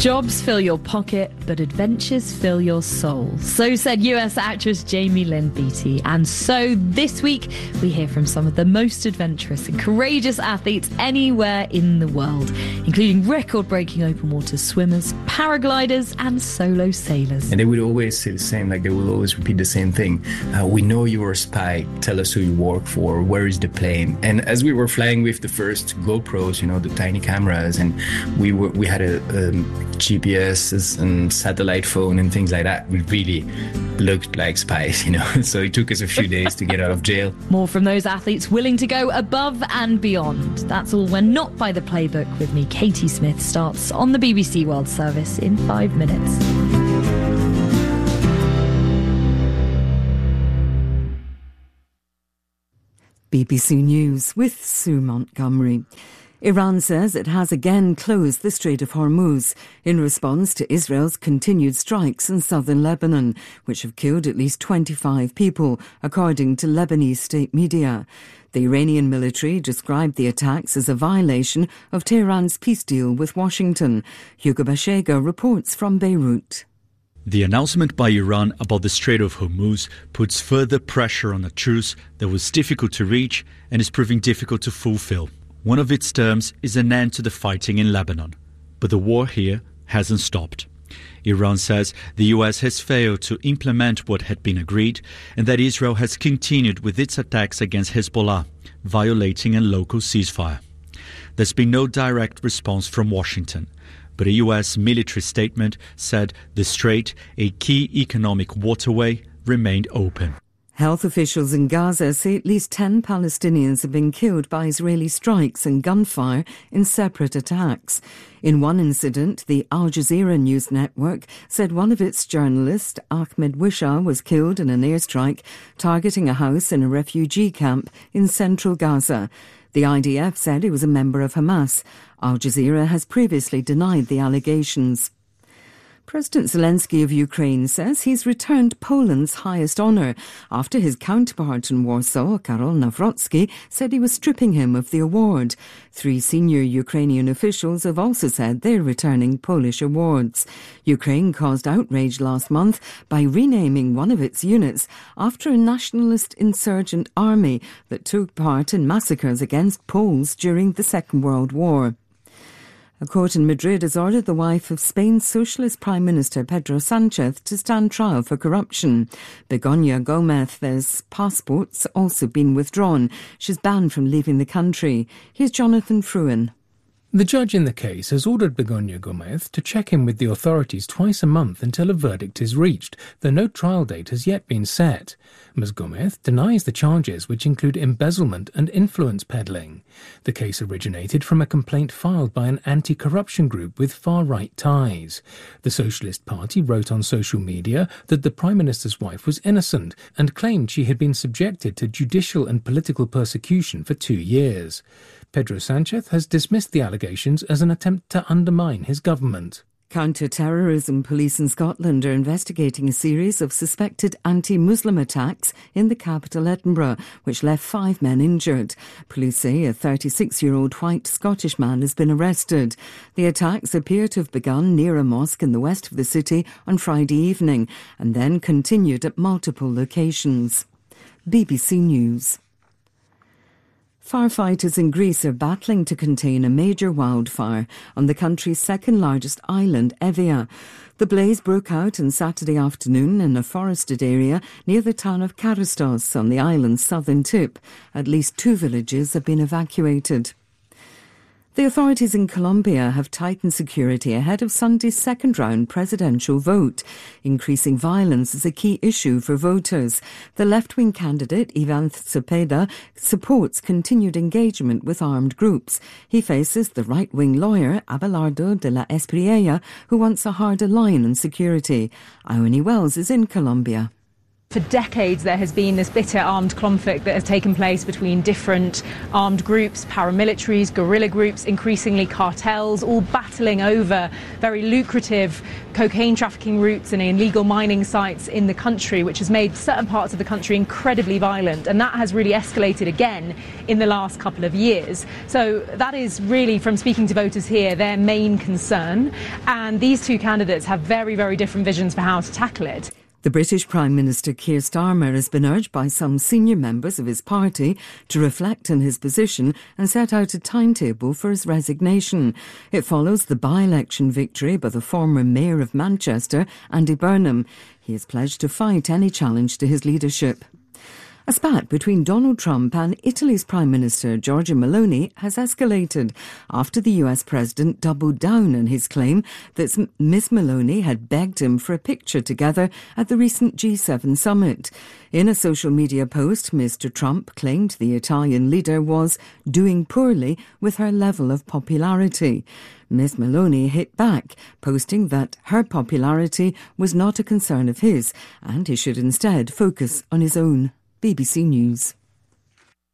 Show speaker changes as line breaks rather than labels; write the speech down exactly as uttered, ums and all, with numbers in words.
Jobs fill your pocket, but adventures fill your soul. So said U S actress Jamie Lynn Beatty. And so this week, we hear from some of the most adventurous and courageous athletes anywhere in the world, including record-breaking open water swimmers, paragliders, and solo sailors.
And they would always say the same, like they will always repeat the same thing. Uh, we know you're a spy. Tell us who you work for. Where is the plane? And as we were flying with the first GoPros, you know, the tiny cameras, and we were we had a um, G P S and satellite phone and things like that, we really looked like spies, you know. So it took us a few days to get out of jail.
More from those athletes willing to go above and beyond. That's all when Not by the Playbook with me, Katie Smith, starts on the B B C World Service in five minutes.
B B C News with Sue Montgomery. Iran says it has again closed the Strait of Hormuz in response to Israel's continued strikes in southern Lebanon, which have killed at least twenty-five people, according to Lebanese state media. The Iranian military described the attacks as a violation of Tehran's peace deal with Washington. Hugo Bashega reports from Beirut.
The announcement by Iran about the Strait of Hormuz puts further pressure on a truce that was difficult to reach and is proving difficult to fulfill. One of its terms is an end to the fighting in Lebanon. But the war here hasn't stopped. Iran says the U S has failed to implement what had been agreed and that Israel has continued with its attacks against Hezbollah, violating a local ceasefire. There's been no direct response from Washington, but a U S military statement said the strait, a key economic waterway, remained open.
Health officials in Gaza say at least ten Palestinians have been killed by Israeli strikes and gunfire in separate attacks. In one incident, the Al Jazeera news network said one of its journalists, Ahmed Wisha, was killed in an airstrike targeting a house in a refugee camp in central Gaza. The I D F said he was a member of Hamas. Al Jazeera has previously denied the allegations. President Zelensky of Ukraine says he's returned Poland's highest honour after his counterpart in Warsaw, Karol Nawrocki, said he was stripping him of the award. Three senior Ukrainian officials have also said they're returning Polish awards. Ukraine caused outrage last month by renaming one of its units after a nationalist insurgent army that took part in massacres against Poles during the Second World War. A court in Madrid has ordered the wife of Spain's Socialist Prime Minister Pedro Sánchez to stand trial for corruption. Begoña Gómez's passport's also been withdrawn. She's banned from leaving the country. Here's Jonathan Fruin.
The judge in the case has ordered Begoña Gómez to check in with the authorities twice a month until a verdict is reached, though no trial date has yet been set. Miz Gómez denies the charges, which include embezzlement and influence peddling. The case originated from a complaint filed by an anti-corruption group with far-right ties. The Socialist Party wrote on social media that the Prime Minister's wife was innocent and claimed she had been subjected to judicial and political persecution for two years. Pedro Sánchez has dismissed the allegations as an attempt to undermine his government.
Counter-terrorism police in Scotland are investigating a series of suspected anti-Muslim attacks in the capital Edinburgh, which left five men injured. Police say a thirty-six-year-old white Scottish man has been arrested. The attacks appear to have begun near a mosque in the west of the city on Friday evening and then continued at multiple locations. B B C News. Firefighters in Greece are battling to contain a major wildfire on the country's second-largest island, Evia. The blaze broke out on Saturday afternoon in a forested area near the town of Karystos on the island's southern tip. At least two villages have been evacuated. The authorities in Colombia have tightened security ahead of Sunday's second-round presidential vote. Increasing violence is a key issue for voters. The left-wing candidate, Iván Cepeda, supports continued engagement with armed groups. He faces the right-wing lawyer, Abelardo de la Espriella, who wants a harder line on security. Ione Wells is in Colombia.
For decades, there has been this bitter armed conflict that has taken place between different armed groups, paramilitaries, guerrilla groups, increasingly cartels, all battling over very lucrative cocaine trafficking routes and illegal mining sites in the country, which has made certain parts of the country incredibly violent. And that has really escalated again in the last couple of years. So that is really, from speaking to voters here, their main concern. And these two candidates have very, very different visions for how to tackle it.
The British Prime Minister Keir Starmer has been urged by some senior members of his party to reflect on his position and set out a timetable for his resignation. It follows the by-election victory by the former Mayor of Manchester, Andy Burnham. He has pledged to fight any challenge to his leadership. A spat between Donald Trump and Italy's Prime Minister Giorgia Meloni has escalated after the U S President doubled down on his claim that Miss Meloni had begged him for a picture together at the recent G seven summit. In a social media post, Mister Trump claimed the Italian leader was doing poorly with her level of popularity. Miss Meloni hit back, posting that her popularity was not a concern of his and he should instead focus on his own. B B C News.